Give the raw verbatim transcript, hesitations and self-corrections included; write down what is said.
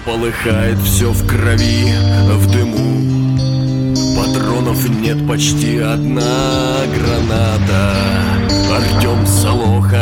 Полыхает все в крови, в дыму. Патронов нет, почти одна граната. Артем Солоха